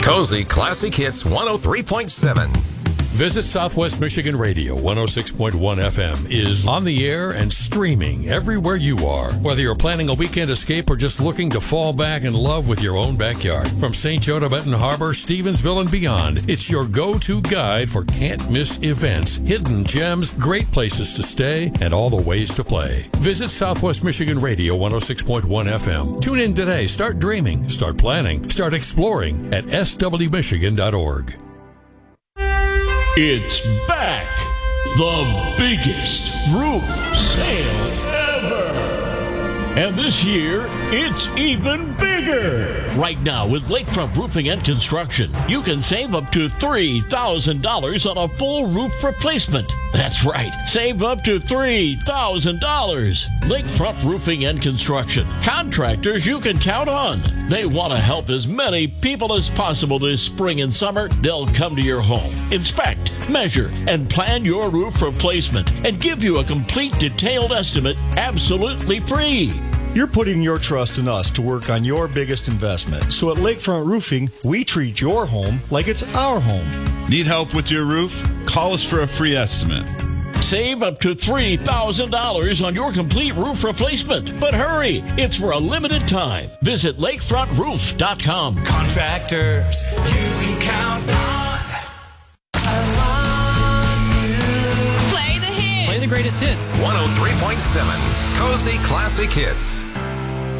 Cozy Classic Hits 103.7. Visit Southwest Michigan Radio 106.1 FM is on the air and streaming everywhere you are. Whether you're planning a weekend escape or just looking to fall back in love with your own backyard. From St. Joe to Benton Harbor, Stevensville, and beyond, it's your go-to guide for can't-miss events, hidden gems, great places to stay, and all the ways to play. Visit Southwest Michigan Radio 106.1 FM. Tune in today. Start dreaming, start planning, start exploring at swmichigan.org. It's back! The biggest roof sale ever! And this year, it's even bigger! Right now, with Lakefront Roofing and Construction, you can save up to $3,000 on a full roof replacement. That's right, save up to $3,000. Lakefront Roofing and Construction, contractors you can count on. They want to help as many people as possible this spring and summer. They'll come to your home, inspect, measure, and plan your roof replacement, and give you a complete detailed estimate absolutely free. You're putting your trust in us to work on your biggest investment. So at Lakefront Roofing, we treat your home like it's our home. Need help with your roof? Call us for a free estimate. Save up to $3,000 on your complete roof replacement. But hurry, it's for a limited time. Visit lakefrontroof.com. Contractors you can count on. Play the hits. Play the greatest hits. 103.7 Cozy Classic Hits.